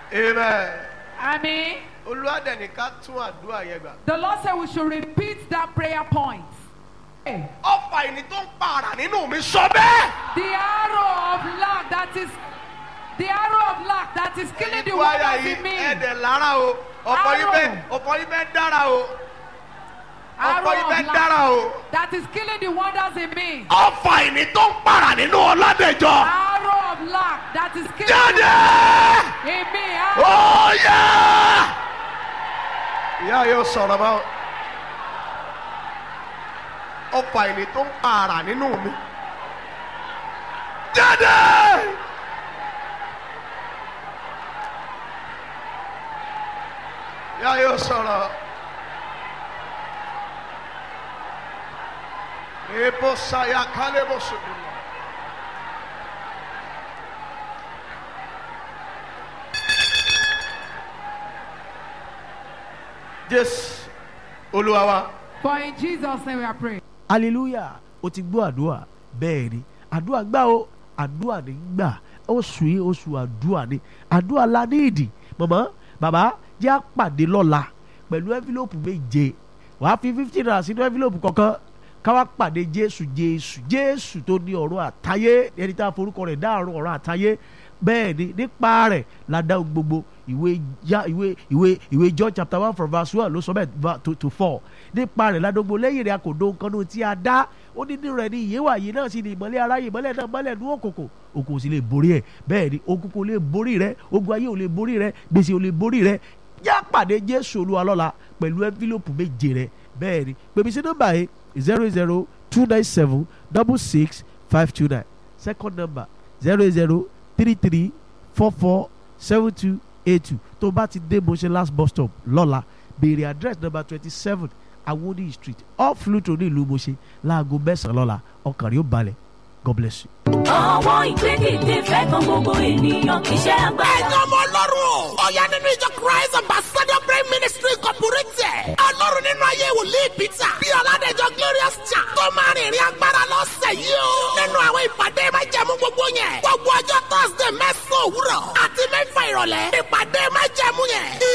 Amen. Amen. Olúwadẹ̀nìká tún àdúrà yẹn gbà. The Lord said we should repeat that prayer point. Ọfà ìní tó ń pààrà nínú mi sọ bẹ́ẹ̀. The arrow of lack that is killing the wonders in me. Ẹ̀dẹ̀ lára o. Ọ̀pọ̀ yìí bẹ́ẹ̀ dára o. Ọ̀pọ̀ yìí bẹ́ẹ̀ dára o. That is killing the wonders in me. Ọfà ìní tó ń pààrà nínú Ọládẹ̀jọ. Arrow of lack that is killing Jáde! in me. Oh yeah! Ìyá yóò sọ̀rọ̀ báwo. Ọfà ìní tó ń pààrà nínú mi. Jáde! Ìyá yóò sọ̀rọ̀. Ebo saya kalebo sudula. Yes, Olúwa wa. For in Jesus' name we are praying. Hallelujah. O ti gbọ́ àdúrà bẹ́ẹ̀ ni àdúrà gbà o àdúrà ní gbà oṣù yìí oṣù àdúrà ni àdúrà la ní ìdí màmá bàbá jẹ́ àpàdé lọ́la pẹ̀lú ẹ́fílọ́pù méje wàá fi 50 naira sínú ẹ́fílọ́pù kọ̀ọ̀kan káwá pàdé Jésù tó ní ọ̀run àtayé ẹni tá a forúkọ rẹ̀ dá ọ̀run àtayé bẹ́ẹ̀ ni nípa rẹ̀ la dá gbogbo ìwé John chapter 1 from verse 1 ló sọ bẹ́ẹ̀ to 4 nípa rẹ̀ la dógbó lẹ́yìn rẹ̀ a kò dó nǹkan tí a dá ó ní nínú rẹ̀ ní ìyẹ́wà yìí náà sì ní ìmọ́lẹ̀ aráyè ìmọ́lẹ̀ náà mọ́lẹ̀ ní òkùnkùn sì lè borí ẹ̀ bẹ́ẹ̀ ni òkùnkùn lè borí rẹ̀ ogun ayé ò lè borí rẹ̀ gbèsè ò lè borí rẹ̀ yá pàdé Jésù Olúwa lọ́la pẹ̀lú ẹ́fílọ́pù méje rẹ̀ bẹ́ẹ̀ ni pèmí sí nọ́mbà yìí 00297665529 second number 08033447282 tó bá ti dé Moshe last bus stop lọ́la béèrè address number 27 Awoni street off Luto ní ìlú Moshe láago 9 lọ́la ọkàn rẹ̀ ó balẹ̀ God bless you. Àwọn ìgbédìde fẹ́ kan gbogbo ènìyàn kì í ṣe agbára. Ẹ̀yin ọmọ Ọlọ́run, ọ̀yá nínú ìjọ Christ Ambassador Prayer Ministry Incorporated. Ọlọ́run nínú ayé wòlíì Peter bí Ọládẹ̀jọ Glorious Church tó máa rìnrìn agbára lọ́sẹ̀ yìí o. Nínú àwọn ìpàdé májẹ̀mú gbogbo yẹn. Gbogbo ọjọ́ Thursday 9 òwúrọ̀ àti 6 ìrọ̀lẹ́. Ìpàdé májẹ̀mú yẹn.